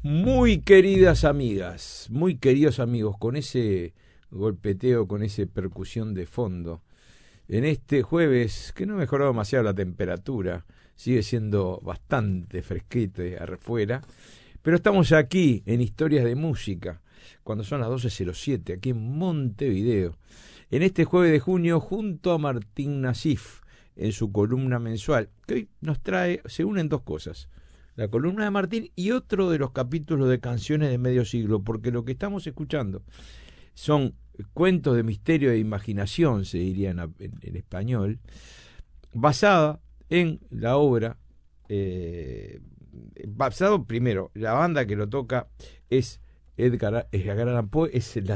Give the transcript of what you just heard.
Muy queridas amigas, muy queridos amigos, con ese golpeteo, con esa percusión de fondo, en este jueves, que no ha mejorado demasiado la temperatura, sigue siendo bastante fresquito afuera, pero estamos aquí en Historias de Música, cuando son las 12:07, aquí en Montevideo, en este jueves de junio, junto a Martín Nasif, en su columna mensual, que hoy nos trae, se unen dos cosas: la columna de Martín y otro de los capítulos de Canciones de Medio Siglo, porque lo que estamos escuchando son cuentos de misterio e imaginación, se diría en español, basada en la obra, basado primero, la banda que lo toca es Edgar Allan Poe, es la